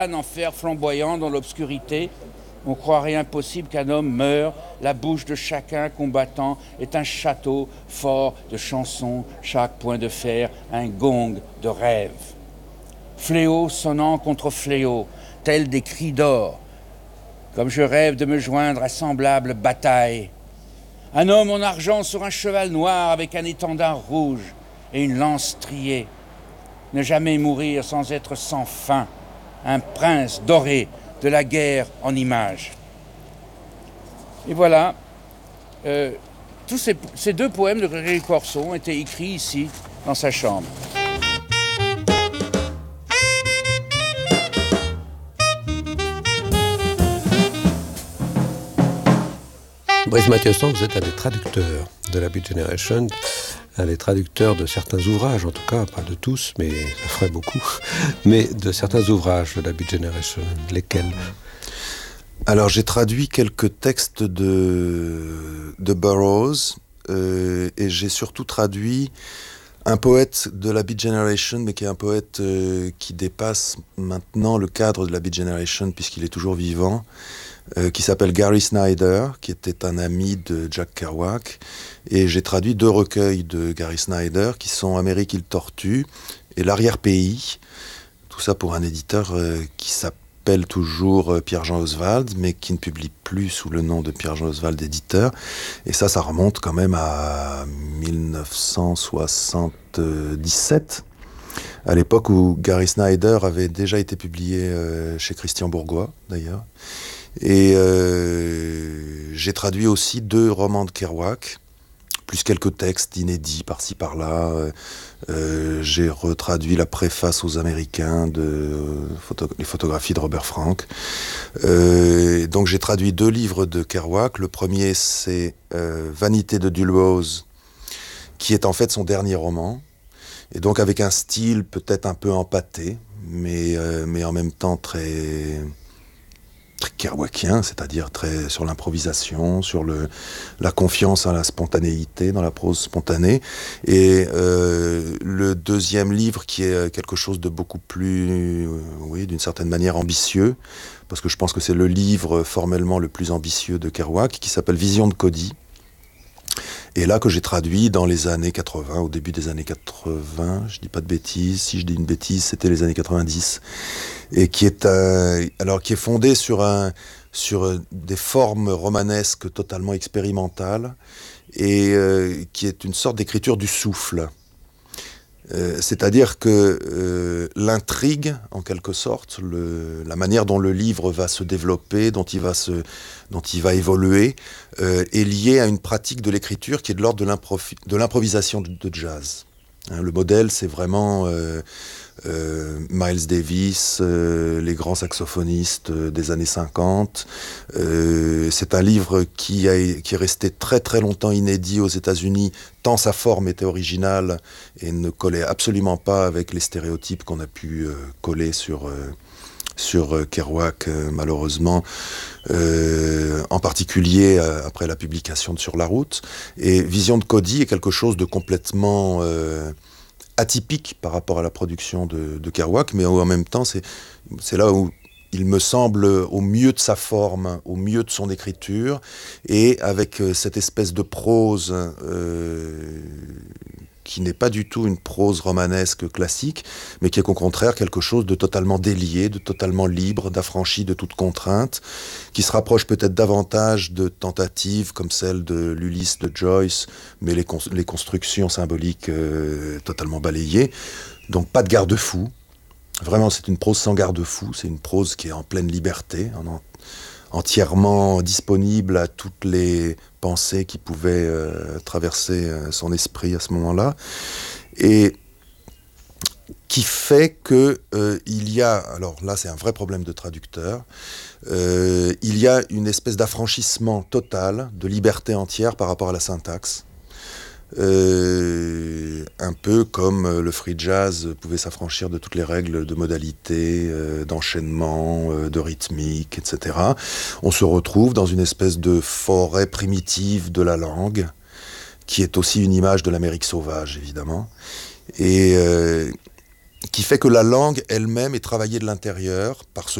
Un enfer flamboyant dans l'obscurité. On croirait impossible qu'un homme meure. La bouche de chacun combattant est un château fort de chansons. Chaque point de fer, un gong de rêve. Fléau sonnant contre fléau, tels des cris d'or. Comme je rêve de me joindre à semblable bataille. Un homme en argent sur un cheval noir avec un étendard rouge et une lance striée. Ne jamais mourir sans être sans fin. Un prince doré de la guerre en images. Et voilà, tous ces deux poèmes de Grégory Corson ont été écrits ici, dans sa chambre. Brice Mathiasson, vous êtes un des traducteurs de la Beat Generation, un des traducteurs de certains ouvrages, en tout cas, pas de tous, mais ça ferait beaucoup, mais de certains ouvrages de la Beat Generation. Lesquels ? Alors, j'ai traduit quelques textes de Burroughs, et j'ai surtout traduit un poète de la Beat Generation, mais qui est un poète qui dépasse maintenant le cadre de la Beat Generation, puisqu'il est toujours vivant, qui s'appelle Gary Snyder, qui était un ami de Jack Kerouac. Et j'ai traduit 2 recueils de Gary Snyder, qui sont Amérique il tortue et L'arrière-pays. Tout ça pour un éditeur qui s'appelle toujours Pierre-Jean Oswald, mais qui ne publie plus sous le nom de Pierre-Jean Oswald éditeur. Et ça remonte quand même à 1977, à l'époque où Gary Snyder avait déjà été publié chez Christian Bourgois, d'ailleurs. Et j'ai traduit aussi 2 romans de Kerouac, plus quelques textes inédits par-ci par-là. J'ai retraduit la préface aux Américains les photographies de Robert Frank. Donc j'ai traduit 2 livres de Kerouac. Le premier, c'est Vanité de Dulbose, qui est en fait son dernier roman. Et donc avec un style peut-être un peu empâté, mais en même temps très kerouacien, c'est-à-dire très sur l'improvisation, sur la confiance en la spontanéité, dans la prose spontanée. Et le deuxième livre, qui est quelque chose de beaucoup plus, oui, d'une certaine manière ambitieux, parce que je pense que c'est le livre formellement le plus ambitieux de Kerouac, qui s'appelle Vision de Cody. Et là, que j'ai traduit dans les années 80, au début des années 80, je dis pas de bêtises, si je dis une bêtise, c'était les années 90, et qui est fondé sur des formes romanesques totalement expérimentales, et qui est une sorte d'écriture du souffle. C'est-à-dire que l'intrigue, en quelque sorte, la manière dont le livre va se développer, dont il va évoluer, est liée à une pratique de l'écriture qui est de l'ordre de l'improvisation de jazz. Le modèle, c'est vraiment Miles Davis, les grands saxophonistes des années 50. C'est un livre qui est resté très très longtemps inédit aux États-Unis, tant sa forme était originale et ne collait absolument pas avec les stéréotypes qu'on a pu coller sur Kerouac, malheureusement, en particulier après la publication de Sur la route. Et Vision de Cody est quelque chose de complètement atypique par rapport à la production de Kerouac, mais en même temps, c'est là où il me semble au mieux de sa forme, au mieux de son écriture, et avec cette espèce de prose qui n'est pas du tout une prose romanesque classique, mais qui est au contraire quelque chose de totalement délié, de totalement libre, d'affranchi de toute contrainte, qui se rapproche peut-être davantage de tentatives comme celle de l'Ulysse de Joyce, mais les constructions symboliques totalement balayées. Donc pas de garde-fou. Vraiment, c'est une prose sans garde-fou, c'est une prose qui est en pleine liberté, entièrement disponible à toutes les pensées qui pouvaient traverser son esprit à ce moment-là, et qui fait que il y a, alors là c'est un vrai problème de traducteur, il y a une espèce d'affranchissement total, de liberté entière par rapport à la syntaxe. Un peu comme le free jazz pouvait s'affranchir de toutes les règles de modalité, d'enchaînement, de rythmique, etc. On se retrouve dans une espèce de forêt primitive de la langue, qui est aussi une image de l'Amérique sauvage, évidemment, et qui fait que la langue elle-même est travaillée de l'intérieur par ce